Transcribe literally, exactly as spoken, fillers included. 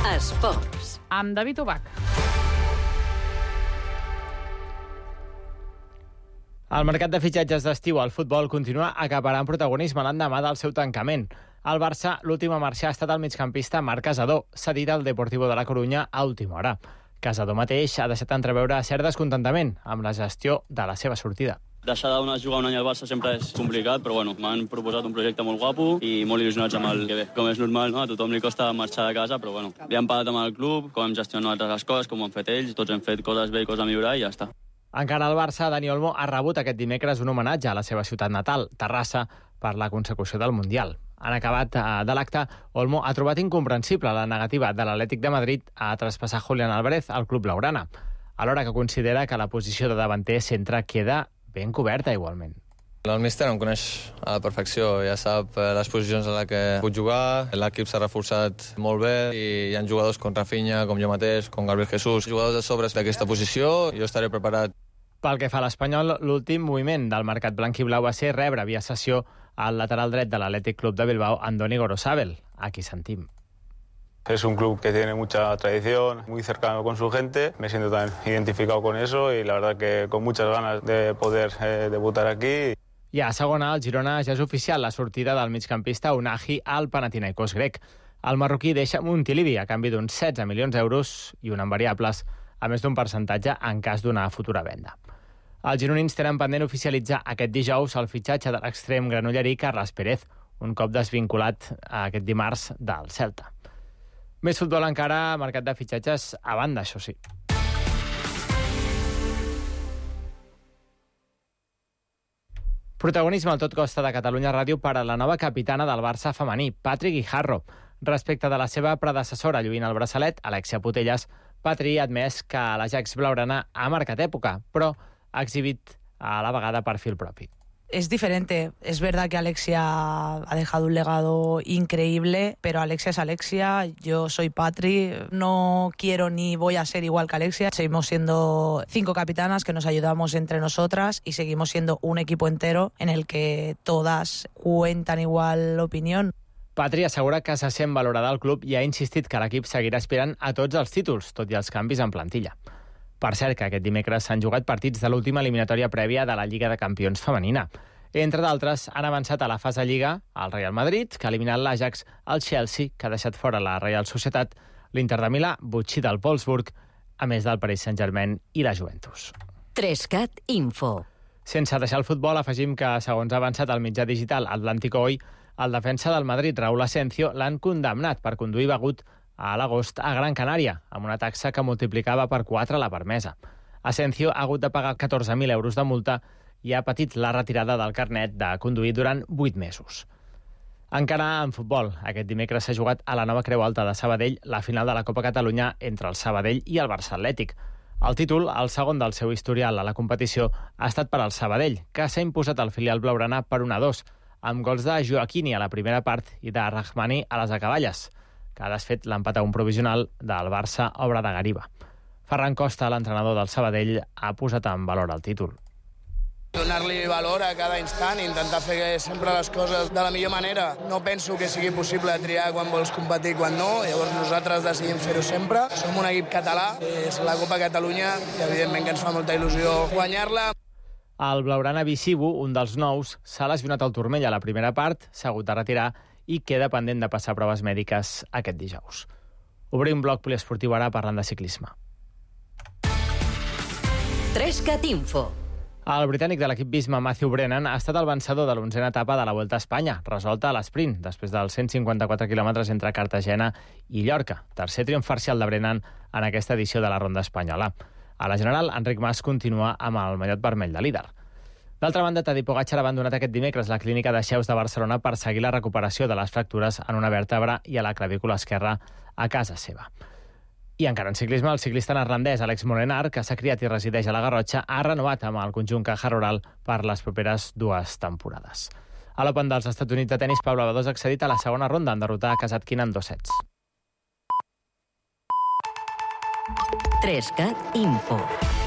Esports. Amb David Ubach. El mercat de fitxatges d'estiu al futbol continua acaparant protagonisme l'endemà del seu tancament. Al Barça, l'últim a marxar ha estat el migcampista Marc Casadó, cedit al Deportivo de la Corunya a última hora. Casadó mateix ha deixat entreveure cert descontentament amb la gestió de la seva sortida. Deixar de jugar un any al Barça sempre és complicat, però bueno, m'han proposat un projecte molt guapo i molt il·lusionats amb el que ve. Com és normal, no? A tothom li costa marxar de casa, però bueno, li han pagat amb el club, com hem gestionat les coses, com ho han fet ells, tots hem fet coses bé i coses a millorar i ja està. Encara al Barça, Dani Olmo ha rebut aquest dimecres un homenatge a la seva ciutat natal, Terrassa, per la consecució del Mundial. En acabat de l'acte, Olmo ha trobat incomprensible la negativa de l'Atlètic de Madrid a traspassar Julián Álvarez al club blaugrana, alhora que considera que la posició de davanter centre queda ben coberta igualment. El míster em coneix a la perfecció, ja sap les posicions en les que puc jugar, l'equip s'ha reforçat molt bé i hi ha jugadors com Rafinha, com jo mateix, com Gabriel Jesús, jugadors de sobres d'aquesta posició, jo estaré preparat. Pel que fa a l'Espanyol, l'últim moviment del mercat blanc-i-blau va ser rebre via sessió al lateral dret de l'Athletic Club de Bilbao, Andoni Gorosabel. Aquí sentim. Es un club que tiene mucha tradición, muy cercano con su gente. Me siento tan identificado con eso y la verdad que con muchas ganas de poder eh, debutar aquí. I a segona, el Girona ja és oficial la sortida del migcampista Unahi al Panathinaikos grec. El marroquí deixa Montilivi a canvi d'uns setze milions d'euros i un en variables, a més d'un percentatge en cas d'una futura venda. Els gironins tenen pendent oficialitzar aquest dijous el fitxatge de l'extrem granollerí Carles Pérez, un cop desvinculat aquest dimarts del Celta. Més futbol encara, mercat de fitxatges a banda, això sí. Protagonisme al Tot Costa de Catalunya Ràdio per a la nova capitana del Barça femení, Patri Guijarro. Respecte de la seva predecessora lluint el braçalet, Alexia Putellas, Patri ha admès que l'Ajax blaugrana ha marcat època, però ha exhibit a la vegada perfil propi. Es diferente. Es verdad que Alexia ha dejado un legado increíble, pero Alexia es Alexia, yo soy Patri, no quiero ni voy a ser igual que Alexia. Seguimos siendo cinco capitanas que nos ayudamos entre nosotras y seguimos siendo un equipo entero en el que todas cuentan igual opinión. Patri assegura que se sent valorada al club i ha insistit que l'equip seguirà aspirant a tots els títols, tot i els canvis en plantilla. Per cert, que aquest dimecres s'han jugat partits de l'última eliminatòria prèvia de la Lliga de Campions femenina. Entre d'altres, han avançat a la fase Lliga el Real Madrid, que ha eliminat l'Ajax, el Chelsea, que ha deixat fora la Real Societat, l'Inter de Milà, botxí del Wolfsburg, a més del Paris Saint-Germain i la Juventus. Trescat Info. Sense deixar el futbol, afegim que, segons ha avançat el mitjà digital Atlántico Hoy, el defensa del Madrid, Raúl Asensio, l'han condemnat per conduir begut a l'agost a Gran Canària, amb una taxa que multiplicava per quatre la permesa. Asensio ha hagut de pagar catorze mil euros de multa i ha patit la retirada del carnet de conduir durant vuit mesos. Encara en futbol, aquest dimecres s'ha jugat a la nova Creu Alta de Sabadell la final de la Copa Catalunya entre el Sabadell i el Barça Atlètic. El títol, el segon del seu historial a la competició, ha estat per al Sabadell, que s'ha imposat al filial blaugrana per un a dos, amb gols de Joaquini a la primera part i de Rahmani a les acaballes, que ha desfet l'empat a un provisional del Barça obra de Gariba. Ferran Costa, l'entrenador del Sabadell, ha posat en valor el títol. Donar-li valor a cada instant i intentar fer sempre les coses de la millor manera. No penso que sigui possible triar quan vols competir i quan no, llavors nosaltres decidim fer-ho sempre. Som un equip català, és la Copa Catalunya i evidentment que ens fa molta il·lusió guanyar-la. El blaugrana Bicibu, un dels nous, s'ha lesionat al turmell a la primera part, s'ha hagut de retirar i queda pendent de passar proves mèdiques aquest dijous. Obrim bloc poliesportiu ara parlant de ciclisme. Trescat Info. El britànic de l'equip Visma, Matthew Brennan, ha estat el vencedor de l'onzena etapa de la Volta a Espanya, resolta a l'esprint, després dels cent cinquanta-quatre quilòmetres entre Cartagena i Llorca. Tercer triomf parcial de Brennan en aquesta edició de la Ronda Espanyola. A la general, Enric Mas continua amb el mallot vermell de líder. D'altra banda, Tadej Pogačar ha abandonat aquest dimecres la clínica de Xeus de Barcelona per seguir la recuperació de les fractures en una vèrtebra i a la clavícula esquerra a casa seva. I encara en ciclisme, el ciclista neerlandès Alex Molenaar, que s'ha criat i resideix a la Garrotxa, ha renovat amb el conjunt Caja Rural per les properes dues temporades. A l'Open dels Estats Units de tenis, Pablo Badosa ha accedit a la segona ronda en derrotar a Kasatkina en dos sets. Trescat Info.